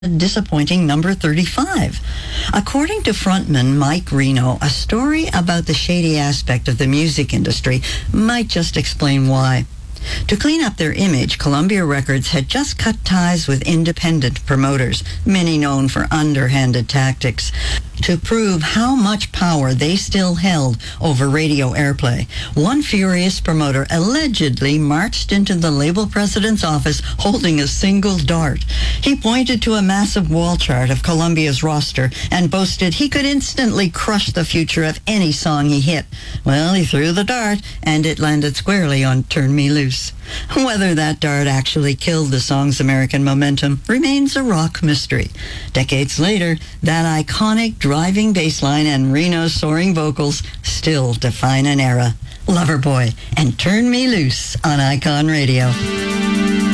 disappointing number 35. According to frontman Mike Reno, a story about the shady aspect of the music industry might just explain why. To clean up their image, Columbia Records had just cut ties with independent promoters, many known for underhanded tactics, to prove how much power they still held over radio airplay. One furious promoter allegedly marched into the label president's office holding a single dart. He pointed to a massive wall chart of Columbia's roster and boasted he could instantly crush the future of any song he hit. Well, he threw the dart, and it landed squarely on Turn Me Loose. Whether that dart actually killed the song's American momentum remains a rock mystery. Decades later, that iconic driving bass line and Reno's soaring vocals still define an era. Loverboy and Turn Me Loose on Icon Radio.